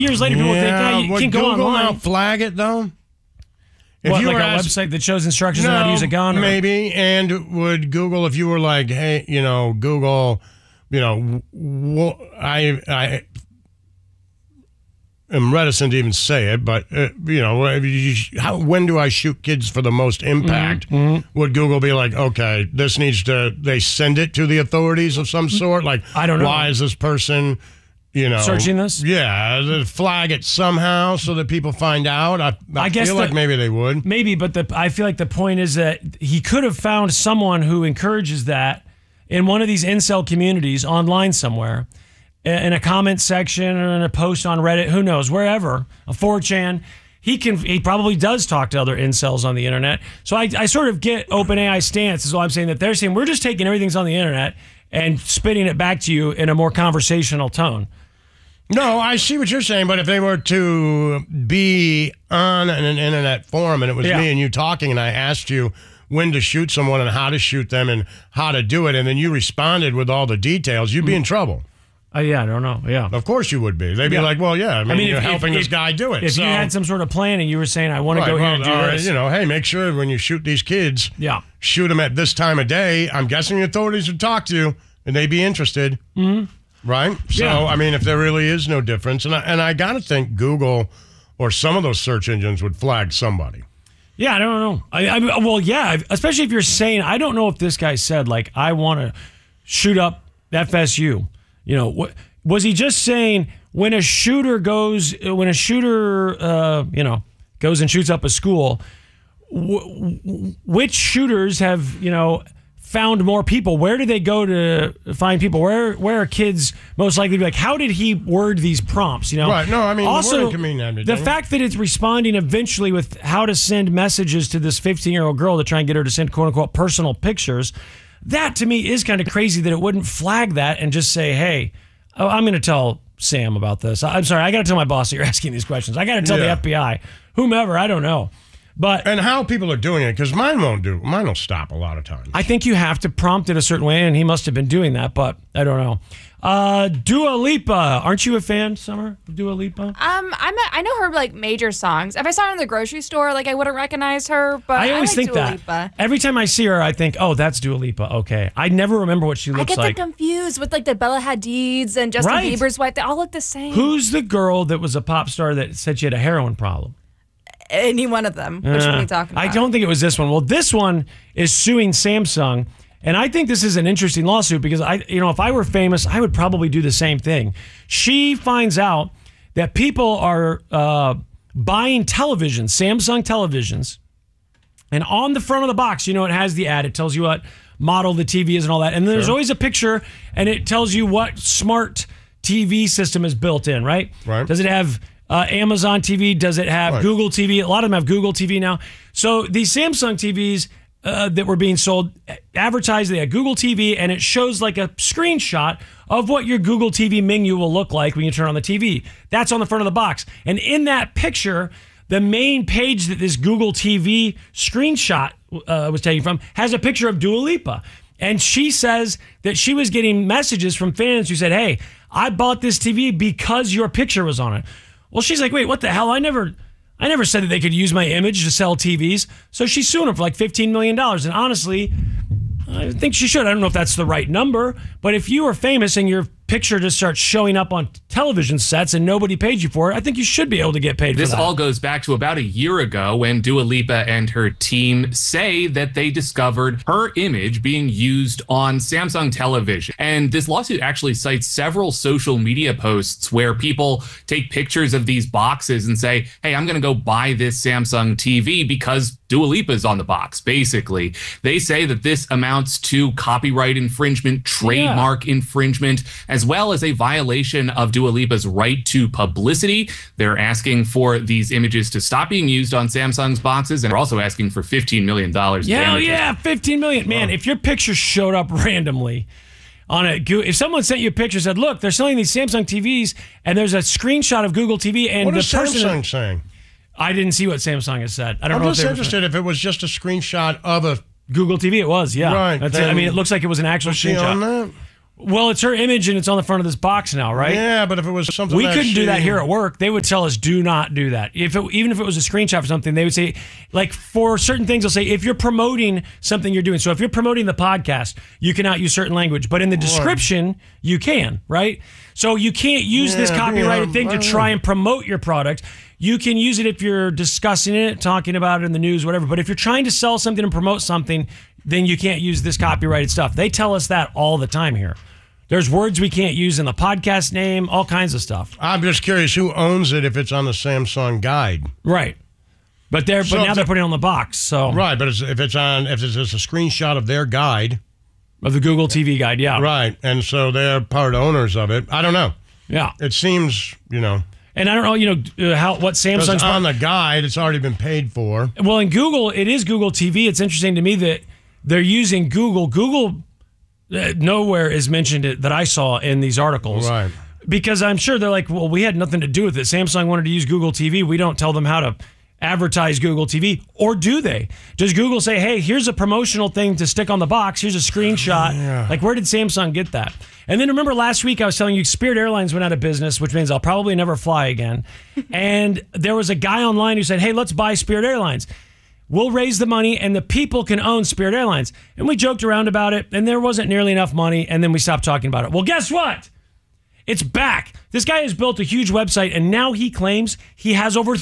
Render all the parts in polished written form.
Years later, people think, yeah, you can't go Google online. Now flag it, though? If What, you like were a website that shows instructions on how to use a gun? Or? Maybe. And would Google, if you were like, hey, Google, I am reticent to even say it, but, when do I shoot kids for the most impact? Mm-hmm. Would Google be like, okay, this needs to, they send it to the authorities of some sort? Like, I don't know. Why is this person... searching this? Yeah, flag it somehow so that people find out. I guess feel like maybe they would. Maybe, but I feel like the point is that he could have found someone who encourages that in one of these incel communities online somewhere, in a comment section or in a post on Reddit, who knows, wherever, a 4chan. He probably does talk to other incels on the internet. So I sort of get OpenAI's stance is what I'm saying, that they're saying we're just taking everything's on the internet and spitting it back to you in a more conversational tone. No, I see what you're saying, but if they were to be on an internet forum and it was me and you talking and I asked you when to shoot someone and how to shoot them and how to do it, and then you responded with all the details, you'd be in trouble. Yeah, I don't know. Yeah. Of course you would be. They'd be like, well, yeah, I mean you're helping this guy do it. If you had some sort of plan and you were saying, I want to go here and do this. Hey, make sure when you shoot these kids, shoot them at this time of day. I'm guessing the authorities would talk to you and they'd be interested. Mm-hmm. Right? So, I mean, if there really is no difference, and I got to think Google or some of those search engines would flag somebody. Yeah, I don't know. Especially if you're saying, I don't know if this guy said, like, I want to shoot up FSU. Was he just saying when a shooter goes and shoots up a school, which shooters have, found more people? Where do they go to find people? Where are kids most likely to be? Like, how did he word these prompts? Right. No, I mean, also, the wording can mean everything. The fact that it's responding eventually with how to send messages to this 15-year-old girl to try and get her to send quote unquote personal pictures, that to me is kind of crazy that it wouldn't flag that and just say, hey, I'm going to tell Sam about this. I'm sorry, I got to tell my boss that you're asking these questions. I got to tell the FBI, whomever, I don't know. And how people are doing it, because mine will stop a lot of times. I think you have to prompt it a certain way, and he must have been doing that, but I don't know. Dua Lipa, aren't you a fan, Summer, of Dua Lipa? I know her like major songs. If I saw her in the grocery store, like I wouldn't recognize her. But I always think Dua Lipa. Every time I see her, I think, oh, that's Dua Lipa. Okay, I never remember what she looks like. I get them confused with like the Bella Hadid's and Justin Bieber's wife. They all look the same. Who's the girl that was a pop star that said she had a heroin problem? Any one of them. Which one are you talking about? I don't think it was this one. Well, this one is suing Samsung, and I think this is an interesting lawsuit because if I were famous, I would probably do the same thing. She finds out that people are buying televisions, Samsung televisions, and on the front of the box, it has the ad. It tells you what model the TV is and all that, and there's always a picture, and it tells you what smart TV system is built in. Right? Does it have Amazon TV? Does it have Google TV? A lot of them have Google TV now. So these Samsung TVs that were being sold advertised they had Google TV, and it shows like a screenshot of what your Google TV menu will look like when you turn on the TV. That's on the front of the box. And in that picture, the main page that this Google TV screenshot was taken from has a picture of Dua Lipa. And she says that she was getting messages from fans who said, hey, I bought this TV because your picture was on it. Well, she's like, wait, what the hell? I never said that they could use my image to sell TVs. So she's suing them for like $15 million. And honestly, I think she should. I don't know if that's the right number, but if you are famous and your picture just starts showing up on television sets and nobody paid you for it, I think you should be able to get paid for that. This all goes back to about a year ago when Dua Lipa and her team say that they discovered her image being used on Samsung television. And this lawsuit actually cites several social media posts where people take pictures of these boxes and say, hey, I'm going to go buy this Samsung TV because Dua Lipa is on the box, basically. They say that this amounts to copyright infringement, trademark infringement, as well as a violation of Dua Lipa's right to publicity. They're asking for these images to stop being used on Samsung's boxes, and they're also asking for $15 million. Yeah, $15 million. Man, if your picture showed up randomly on a, if someone sent you a picture and said, look, they're selling these Samsung TVs, and there's a screenshot of Google TV, and what the is Samsung saying? I didn't see what Samsung has said. I don't know. I'm just interested if it was just a screenshot of a Google TV. It was, yeah. Right. That's it. I mean, it looks like it was an actual screenshot. On that? Well, it's her image and it's on the front of this box now, right? Yeah, but if it was something we couldn't do that here at work, they would tell us do not do that. Even if it was a screenshot or something, they would say, like for certain things, they'll say if you're promoting something you're doing. So if you're promoting the podcast, you cannot use certain language, but in the description, you can, right? So you can't use this copyrighted thing to try and promote your product. You can use it if you're discussing it, talking about it in the news, whatever. But if you're trying to sell something and promote something, then you can't use this copyrighted stuff. They tell us that all the time here. There's words we can't use in the podcast name, all kinds of stuff. I'm just curious who owns it if it's on the Samsung guide. Right. But now they're putting it on the box. So right, but if it's just a screenshot of their guide. Of the Google TV guide, yeah. Right. And so they're part owners of it. I don't know. Yeah. It seems, And I don't know, what Samsung's on the guide, it's already been paid for. Well, in Google, it is Google TV. It's interesting to me that they're using Google. Google nowhere is mentioned that I saw in these articles. Right. Because I'm sure they're like, well, we had nothing to do with it. Samsung wanted to use Google TV. We don't tell them how to advertise Google TV. Or do they? Does Google say, hey, here's a promotional thing to stick on the box. Here's a screenshot. Yeah. Like, where did Samsung get that? And then remember last week I was telling you Spirit Airlines went out of business, which means I'll probably never fly again. And there was a guy online who said, hey, let's buy Spirit Airlines. We'll raise the money and the people can own Spirit Airlines. And we joked around about it and there wasn't nearly enough money and then we stopped talking about it. Well, guess what? It's back. This guy has built a huge website and now he claims he has over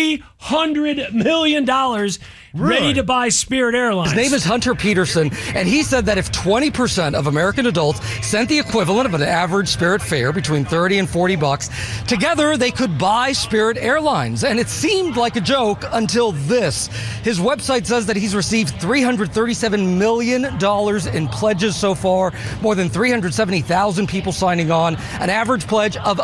$300 million ready to buy Spirit Airlines. His name is Hunter Peterson, and he said that if 20% of American adults sent the equivalent of an average Spirit fare between $30 and $40, together they could buy Spirit Airlines. And it seemed like a joke until this. His website says that he's received $337 million in pledges so far, more than 370,000 people signing on, an average pledge of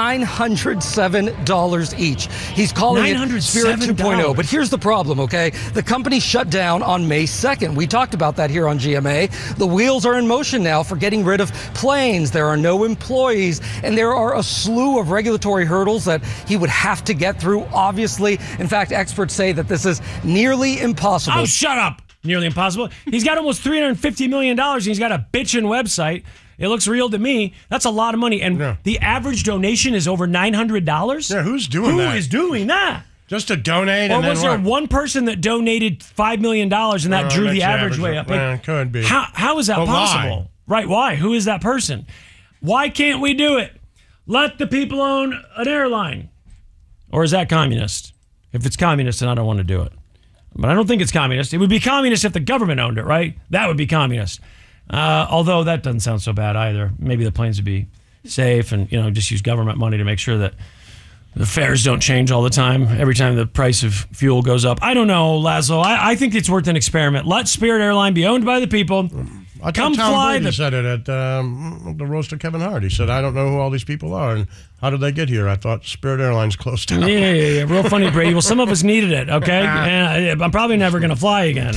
$907 each. He's calling it Spirit 2.0. But here's the problem, okay? The company shut down on May 2nd. We talked about that here on GMA. The wheels are in motion now for getting rid of planes. There are no employees, and there are a slew of regulatory hurdles that he would have to get through, obviously. In fact, experts say that this is nearly impossible. Oh, shut up! Nearly impossible. He's got almost $350 million, and he's got a bitchin' website. It looks real to me. That's a lot of money. And the average donation is over $900. Yeah, who's doing that? Who is doing that? Just to donate? Or was there one person that donated $5 million and that drew the average way up? Like, could be. How is that possible? Why? Right, why? Who is that person? Why can't we do it? Let the people own an airline. Or is that communist? If it's communist, then I don't want to do it. But I don't think it's communist. It would be communist if the government owned it, right? That would be communist. Although that doesn't sound so bad either. Maybe the planes would be safe and, just use government money to make sure that the fares don't change all the time, every time the price of fuel goes up. I don't know, Laszlo. I think it's worth an experiment. Let Spirit Airline be owned by the people. Come fly. He said it at the roast of Kevin Hart. He said, I don't know who all these people are, and how did they get here? I thought Spirit Airlines closed down. Yeah. Real funny, Brady. Well, some of us needed it, okay? And I'm probably never going to fly again.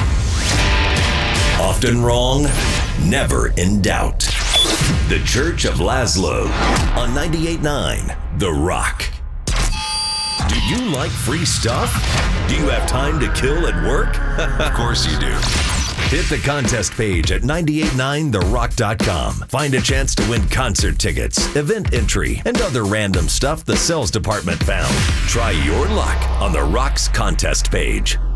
Often wrong, never in doubt. The Church of Laszlo on 98.9 The Rock. Do you like free stuff? Do you have time to kill at work? Of course you do. Hit the contest page at 989therock.com. Find a chance to win concert tickets, event entry, and other random stuff the sales department found. Try your luck on The Rock's contest page.